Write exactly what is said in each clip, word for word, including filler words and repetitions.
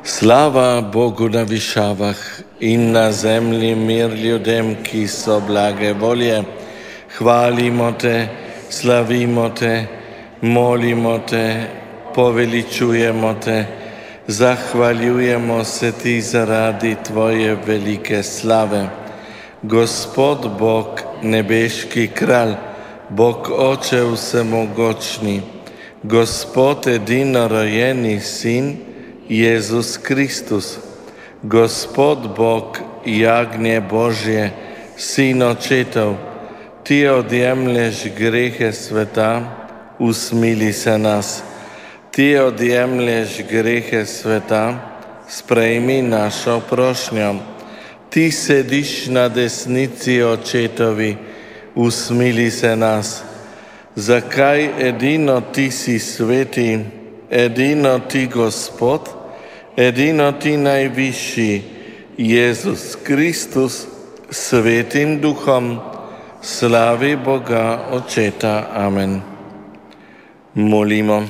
Slava Bogu na višavah in na zemlji mir ljudem, ki so blage volje. Hvalimo te, slavimo te, molimo te, poveličujemo te, zahvaljujemo se ti zaradi tvoje velike slave. Gospod Bog, nebeški kralj, Bog Oče vsemogočni, Gospod edinorojenji Sin, Jezus Kristus, Gospod Bog, jagnje Božje, Sin očetov, ti odjemlješ grehe sveta, usmili se nas. Ti odjemlješ grehe sveta, sprejmi našo prošnjo. Ti sediš na desnici očetovi, usmili se nas. Zakaj edino ti si sveti, edino ti Gospod, edino ti najvišji, Jezus Kristus, svetim duhom, slavi Boga Očeta. Amen. Molimo.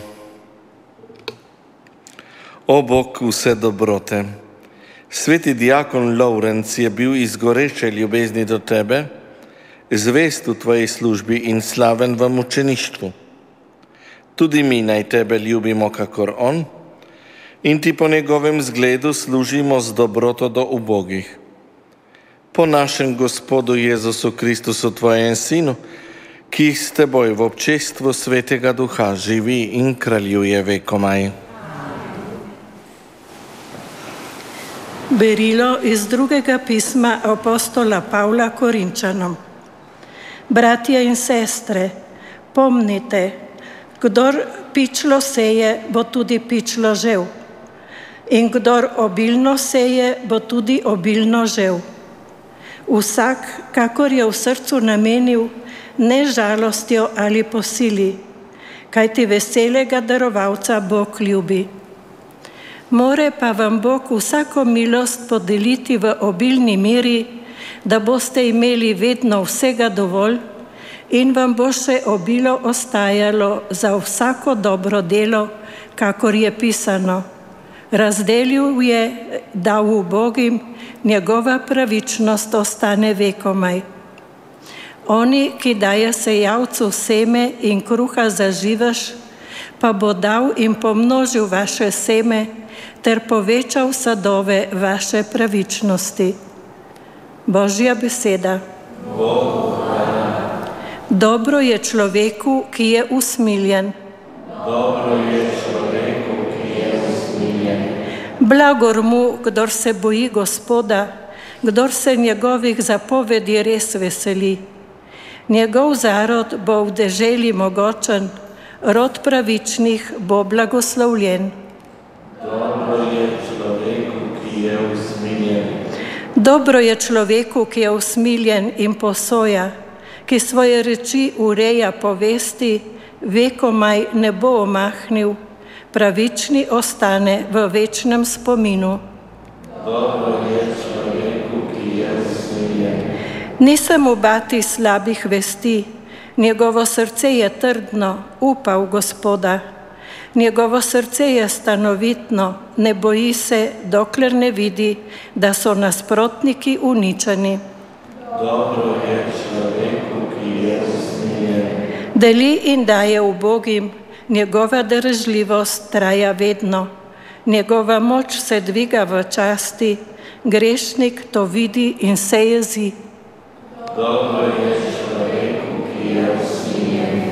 O Bog vse dobrote, sveti diakon Lovrenc je bil iz goreče ljubezni do tebe, zvest v tvoji službi in slaven v mučeništvu. Tudi mi naj tebe ljubimo, kakor on, in ti po njegovem zgledu služimo z dobroto do ubogih. Po našem Gospodu Jezusu Kristusu, tvojem Sinu, ki s teboj v občestvu Svetega Duha živi in kraljuje vekomaj. Berilo iz drugega pisma apostola Pavla Korinčanom. Bratje in sestre, pomnite, kdor pičlo seje, bo tudi pičlo žel. In kdor obilno seje, bo tudi obilno žel. Vsak, kakor je v srcu namenil, ne žalostjo ali po sili, kajti veselega darovalca Bog ljubi. More pa vam Bog vsako milost podeliti v obilni meri, da boste imeli vedno vsega dovolj in vam bo še obilo ostajalo za vsako dobro delo, kakor je pisano. Razdelil je, dal ubogim, njegova pravičnost ostane vekomaj. Oni, ki daje sejalcu seme in kruha za živež, pa bo dal in pomnožil vaše seme ter povečal sadove vaše pravičnosti. Božja beseda. Dobro je človeku, ki je usmiljen. Dobro je človeku, ki je usmiljen. Blagor mu, kdor se boji Gospoda, kdor se njegovih zapovedi res veseli. Njegov zarod bo v deželi mogočen, rod pravičnih bo blagoslovljen. Dobro je človeku, ki je usmiljen. Dobro je človeku, ki je usmiljen in posoja, ki svoje reči ureja povesti, vekomaj ne bo omahnil, pravični ostane v večnem spominu. Dobro je človeku, ki je usmiljen. Ni se mu bati slabih vesti, njegovo srce je trdno, upa v Gospoda. Njegovo srce je stanovitno, ne boji se, dokler ne vidi, da so nasprotniki uničeni. Dobro je človeku, ki je usmiljen. Deli in daje ubogim, njegova darežljivost traja vedno. Njegova moč se dviga v časti, grešnik to vidi in se jezi. Dobro je